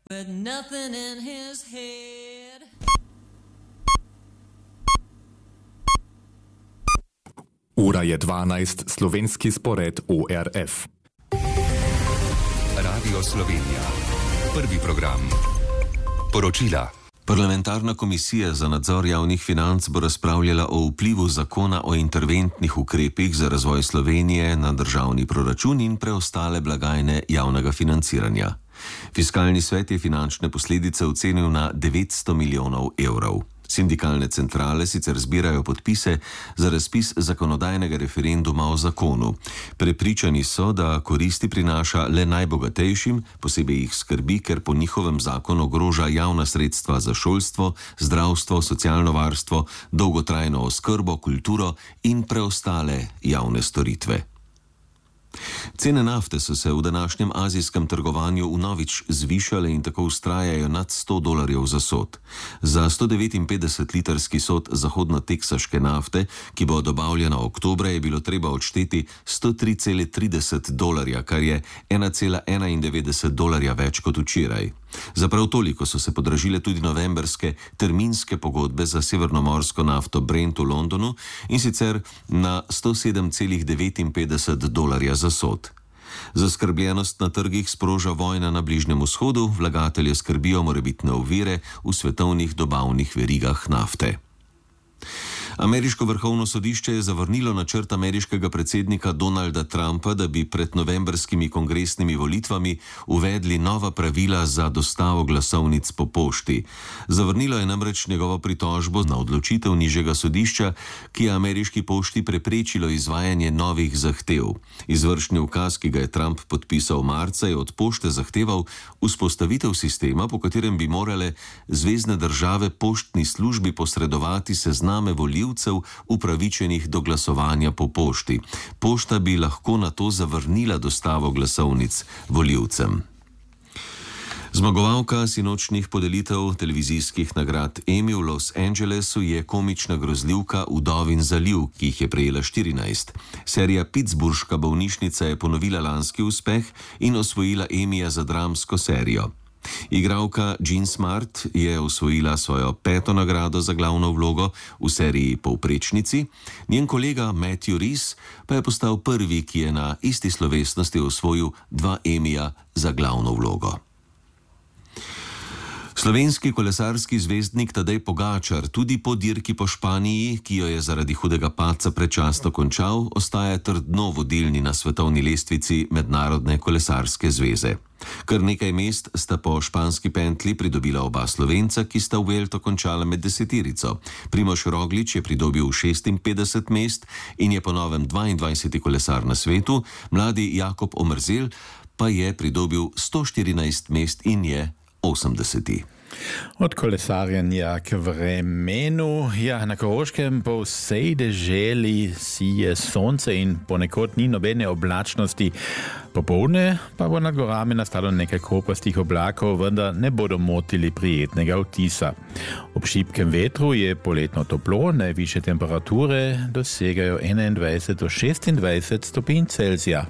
with nothing in his head. Ura je 12, slovenski spored ORF. Radio Slovenija. Prvi program. Poročila. Parlamentarna komisija za nadzor javnih financ bo razpravljala o vplivu zakona o interventnih ukrepih za razvoj Slovenije na državni proračun in preostale blagajne javnega financiranja. Fiskalni svet je finančne posledice ocenil na 900 milijonov evrov. Sindikalne centrale sicer zbirajo podpise za razpis zakonodajnega referenduma o zakonu. Prepričani so, da koristi prinaša le najbogatejšim, posebej jih skrbi, ker po njihovem zakonu ogroža javna sredstva za šolstvo, zdravstvo, socialno varstvo, dolgotrajno oskrbo, kulturo in preostale javne storitve. Cene nafte so se v današnjem azijskem trgovanju vnovič zvišale in tako vztrajajo nad $100 za sod. Za 159-litrski sod zahodno-teksaške nafte, ki bo dobavljena oktobra, je bilo treba odšteti $103,30, kar je $1,91 več kot včeraj. Za prav toliko so se podražile tudi novemberske terminske pogodbe za severnomorsko nafto Brent v Londonu, in sicer na $107,59 za sod. Zaskrbljenost na trgih sproža vojna na Bližnjem vzhodu, vlagatelje skrbijo morebitne ovire v svetovnih dobavnih verigah nafte. Ameriško vrhovno sodišče je zavrnilo načrt ameriškega predsednika Donalda Trumpa, da bi pred novembrskimi kongresnimi volitvami uvedli nova pravila za dostavo glasovnic po pošti. Zavrnilo je namreč njegovo pritožbo na odločitev nižjega sodišča, ki je ameriški pošti preprečilo izvajanje novih zahtev. Izvršni ukaz, ki ga je Trump podpisal marca, je od pošte zahteval vzpostavitev sistema, po katerem bi morale zvezne države poštni službi posredovati sezname volivcev upravičenih do glasovanja po pošti. Pošta bi lahko na to zavrnila dostavo glasovnic volivcem. Zmagovalka sinočnih podelitev televizijskih nagrad Emmy v Los Angelesu je komična grozljivka Vdovin zaliv, ki jih je prejela 14. Serija Pittsburghška bolnišnica je ponovila lanski uspeh in osvojila Emmyja za dramsko serijo. Igralka Jean Smart je osvojila svojo 5. nagrado za glavno vlogo v seriji Povprečnici, njen kolega Matthew Rhys pa je postal prvi, ki je na isti slovesnosti osvojil 2 Emmyja za glavno vlogo. Slovenski kolesarski zvezdnik Tadej Pogačar tudi po dirki po Španiji, ki jo je zaradi hudega padca predčasno končal, ostaja trdno vodilni na svetovni lestvici Mednarodne kolesarske zveze. Kar nekaj mest sta po španski pentli pridobila oba Slovenca, ki sta v Vuelto končala med 10. Primož Roglič je pridobil 56 mest in je po novem 22. kolesar na svetu, mladi Jakob Omerzel pa je pridobil 114 mest in je 80. Od kolesarjenja k vremenu. Ja, na Koroškem po vsej deželi sije sonce in ponekod ni nobene oblačnosti. Popoldne pa bo nad gorami nastalo nekaj kopastih oblakov, vendar ne bodo motili prijetnega vtisa. Ob šibkem vetru je poletno toplo, najvišje temperature dosegajo 21 do 26 stopinj Celzija.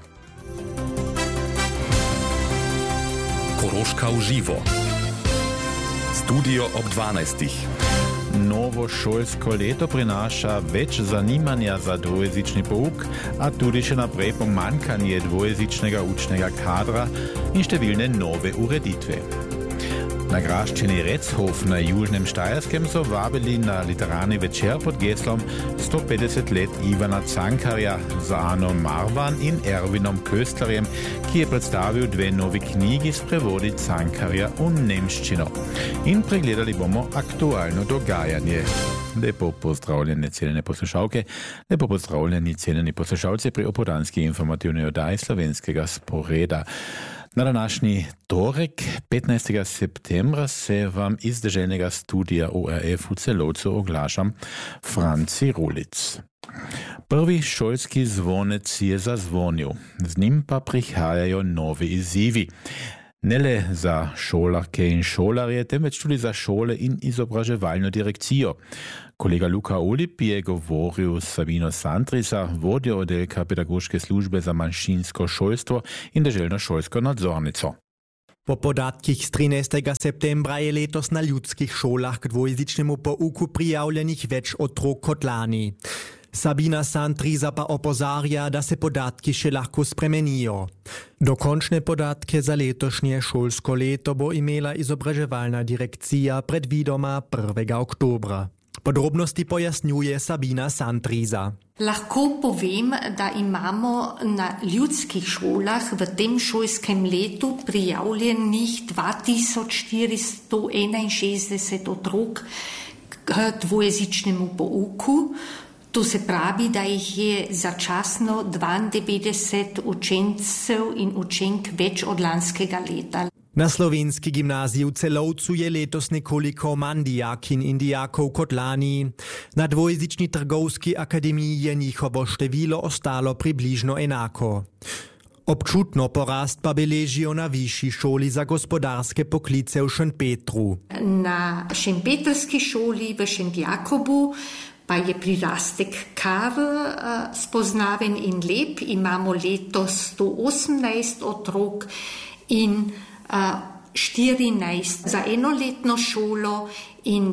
Koroška v živo. Studio ob 12. Novo šolsko leto prinaša več zanimanja za dvojezični pouk, a tudi še naprej pomanjkanje dvojezičnega učnega kadra in številne nove ureditve. Nagraščeni Retzhof na Južnem Štajerskem so vabili na literarni večer pod geslom 150 let Ivana Cankarja za Ano Marvan in Ervinom Köstlerjem, ki je predstavil 2 novi knjigi s prevodi Cankarja v nemščino. In pregledali bomo aktualno dogajanje. Lepo pozdravljene cenjene poslušalke, lepo pozdravljeni cenjeni poslušalci pri opoldanski informativni oddaji Slovenskega sporeda. Na današnji torek, 15. septembra, se vam iz deželnega studija ORF v Celovcu oglašam Franci Rulic. Prvi šolski zvonec je zazvonil, z njim pa prihajajo novi izzivi. Ne le za šolarke in šolarje, temveč tudi za šole in izobraževalno direkcijo. Kolega Luka Olip je govoril s Sabino Santrisa, vodjo oddelka pedagoške službe za manjšinsko šolstvo in deželno šolsko nadzornico. Po podatkih z 13. septembra je letos na ljudskih šolah k dvojezičnemu pouku prijavljenih več otrok kot lani. Sabina Santriza pa opozarja, da se podatki še lahko spremenijo. Dokončne podatke za letošnje šolsko leto bo imela izobraževalna direkcija predvidoma 1. oktobra. Podrobnosti pojasnjuje Sabina Santriza. Lahko povem, da imamo na ljudskih šolah v tem šolskem letu prijavljenih 2461 otrok k dvojezičnemu pouku. To se pravi, da jih je začasno 92 učencev in učenk več od lanskega leta. Na slovenski gimnaziji v Celovcu je letos nekoliko manj dijakinj in dijakov kot lani. Na dvojezični trgovski akademiji je njihovo število ostalo približno enako. Občutno porast pa beležijo na višji šoli za gospodarske poklice v Šentpetru. Na šentpetrski šoli v Šentjakobu pa je prirastek kar spoznaven in lep. Imamo letos 118 otrok in 14 za enoletno šolo in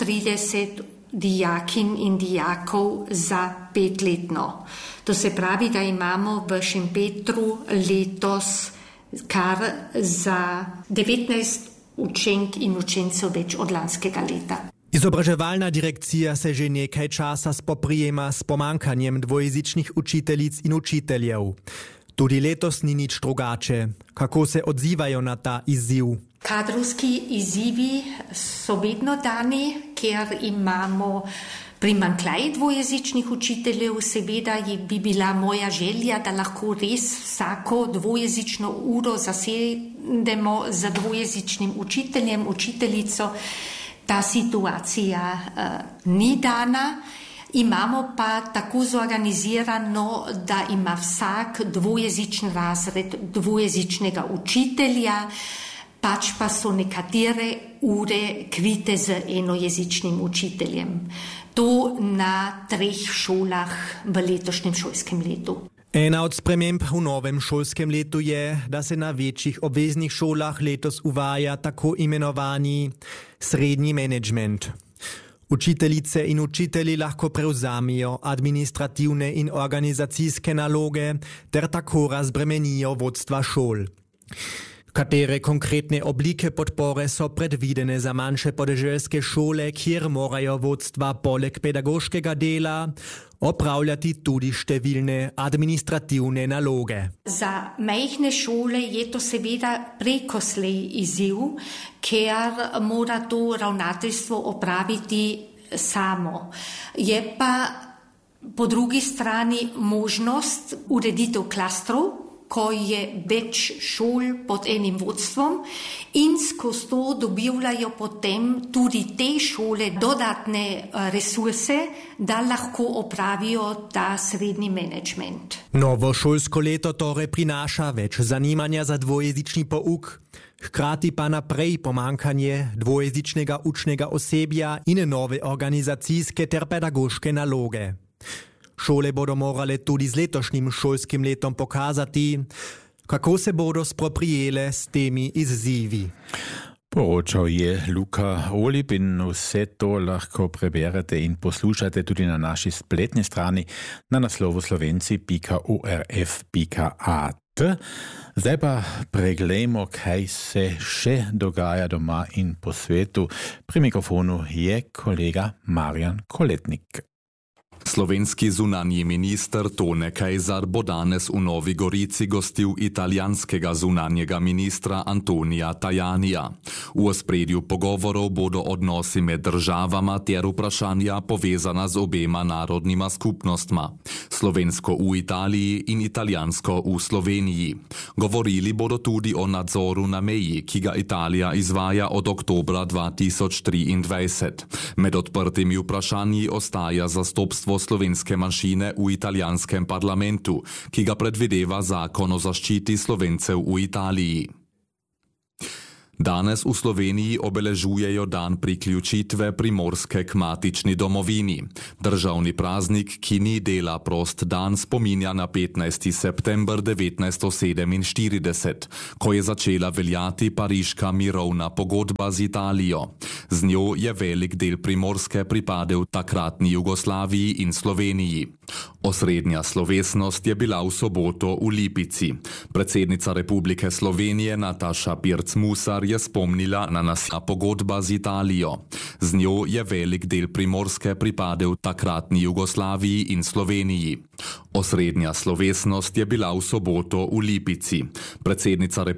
32 dijakinj in dijakov za 5-letno. To se pravi, da imamo v Šentpetru letos kar za 19 učenk in učencev več od lanskega leta. Izobraževalna direkcija se že nekaj časa spoprijema s pomankanjem dvojezičnih učiteljic in učiteljev. Tudi letos ni nič drugače. Kako se odzivajo na ta izziv? Kadrovski izzivi so vedno dani, ker imamo primanjkljaj dvojezičnih učiteljev. Seveda bi bila moja želja, da lahko res vsako dvojezično uro zasedemo z dvojezičnim učiteljem, učiteljico. Ta situacija ni dana. Imamo pa tako zorganizirano, da ima vsak dvojezični razred dvojezičnega učitelja, pač pa so nekatere ure krite z enojezičnim učiteljem. To na 3 šolah v letošnjem šolskem letu. Ena od sprememb v novem šolskem letu je, da se na večjih obveznih šolah letos uvaja tako imenovani srednji menedžment. Učiteljice in učitelji lahko prevzamijo administrativne in organizacijske naloge ter tako razbremenijo vodstva šol. Katere konkretne oblike podpore so predvidene za manjše podeželske šole, kjer morajo vodstva poleg pedagoškega dela opravljati tudi številne administrativne naloge. Za majhne šole je to seveda prekoslej izziv, ker mora to ravnateljstvo opraviti samo. Je pa po drugi strani možnost ureditev klastrov, ko je več šol pod enim vodstvom in skozi to dobivajo potem tudi te šole dodatne resurse, da lahko opravijo ta srednji menedžment. Novo šolsko leto torej prinaša več zanimanja za dvojezični pouk, hkrati pa naprej pomankanje dvojezičnega učnega osebja in nove organizacijske ter pedagoške naloge. Šole bodo morale tudi z letošnjim šolskim letom pokazati, kako se bodo spoprijele s temi izzivi. Poročal je Luka Olip in vse to lahko preberete in poslušate tudi na naši spletni strani na naslovu slovenci.orf.at. Zdaj pa preglejmo, kaj se še dogaja doma in po svetu. Pri mikrofonu je kolega Marjan Koletnik. Slovenski zunanji minister Tone Kejzar bo danes v Novi Gorici gostil italijanskega zunanjega ministra Antonija Tajanija. V ospredju pogovorov bodo odnosi med državama ter vprašanja povezana z obema narodnima skupnostma. Slovensko v Italiji in italijansko v Sloveniji. Govorili bodo tudi o nadzoru na meji, ki ga Italija izvaja od oktobra 2023. Med odprtimi vprašanji ostaja zastopstvo slovenske manjšine v italijanskem parlamentu, ki ga predvideva zakon o zaščiti Slovencev v Italiji. Danes v Sloveniji obeležujejo dan priključitve Primorske k matični domovini. Državni praznik, ki ni dela prost dan, spominja na 15. september 1947, ko je začela veljati pariška mirovna pogodba z Italijo. Z njo je velik del Primorske pripadel takratni Jugoslaviji in Sloveniji. Osrednja slovesnost je bila v soboto v Lipici. Predsednica Republike Slovenije Nataša Pirc-Musar je spomnila na naslednja pogodba z Italijo. Z njo je velik del Primorske pripadel takratni Jugoslaviji in Sloveniji. Osrednja slovesnost je bila v soboto v Lipici. Predsednica